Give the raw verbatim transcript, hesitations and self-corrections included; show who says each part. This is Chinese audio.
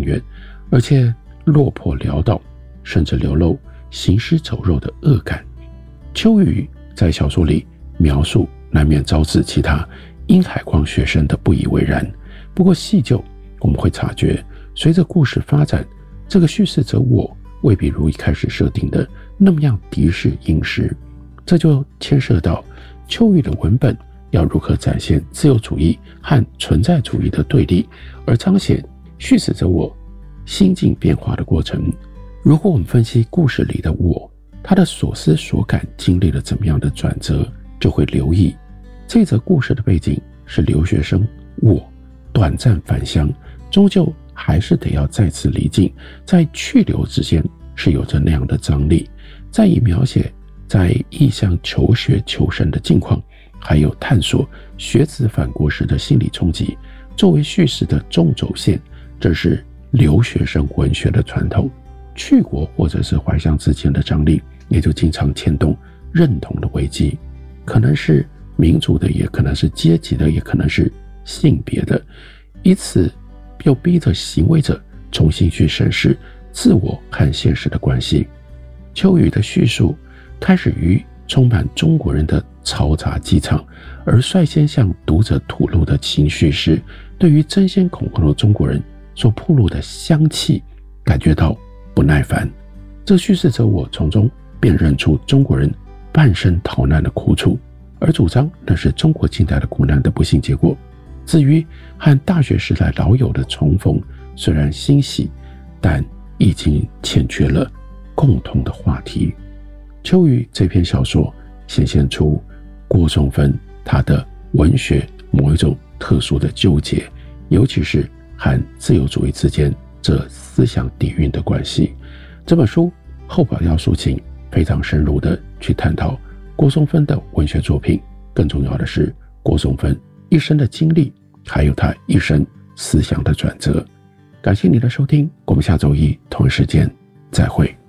Speaker 1: 远，而且落魄潦倒，甚至流露行尸走肉的恶感。秋雨在小说里描述难免招致其他殷海光学生的不以为然，不过细究我们会察觉，随着故事发展，这个叙事者我未必如一开始设定的那么样敌视殷实，这就牵涉到秋雨的文本要如何展现自由主义和存在主义的对立，而彰显叙事者我心境变化的过程。如果我们分析故事里的我，他的所思所感经历了怎么样的转折，就会留意这则故事的背景是留学生我短暂返乡，终究还是得要再次离境，在去留之间是有着那样的张力。再以描写在异乡求学求生的境况，还有探索学子返国时的心理冲击，作为叙事的中轴线，这是留学生文学的传统。去国或者是怀乡之间的张力，也就经常牵动认同的危机，可能是民族的，也可能是阶级的，也可能是性别的，以此又逼着行为者重新去审视自我和现实的关系。秋雨的叙述开始于充满中国人的嘈杂机场，而率先向读者吐露的情绪是对于争先恐后的中国人所暴露的香气感觉到不耐烦。这叙事者我从中辨认出中国人半生逃难的苦楚，而主张那是中国近代的苦难的不幸结果。至于和大学时代老友的重逢，虽然欣喜，但已经欠缺了共同的话题。秋雨这篇小说显现出郭仲芬他的文学某一种特殊的纠结，尤其是和自由主义之间这思想底蕴的关系。这本书后表要抒情非常深入的去探讨郭仲芬的文学作品，更重要的是郭仲芬一生的经历，还有他一生思想的转折。感谢你的收听，我们下周一同一时间再会。